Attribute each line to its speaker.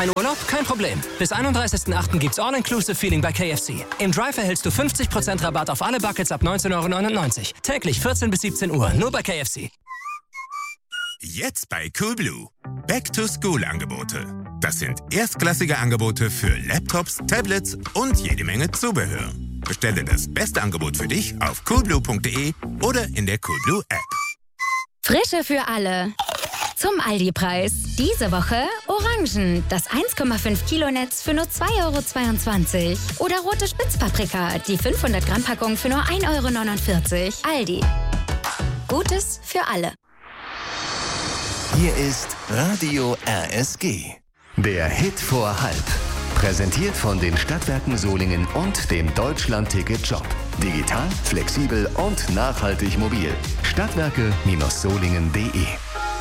Speaker 1: Kein Urlaub? Kein Problem. Bis 31.08. gibt's All-Inclusive-Feeling bei KFC. Im Drive erhältst du 50% Rabatt auf alle Buckets ab 19,99 €. Täglich 14 bis 17 Uhr, nur bei KFC.
Speaker 2: Jetzt bei Coolblue. Back-to-School-Angebote. Das sind erstklassige Angebote für Laptops, Tablets und jede Menge Zubehör. Bestelle das beste Angebot für dich auf coolblue.de oder in der Coolblue App.
Speaker 3: Frische für alle. Zum Aldi-Preis. Diese Woche Orangen, das 1,5 Kilo Netz für nur 2,22 €. Oder rote Spitzpaprika, die 500 Gramm Packung für nur 1,49 €. Aldi. Gutes für alle.
Speaker 4: Hier ist Radio RSG. Der Hit vor halb. Präsentiert von den Stadtwerken Solingen und dem Deutschland-Ticket-Shop. Digital, flexibel und nachhaltig mobil. Stadtwerke-solingen.de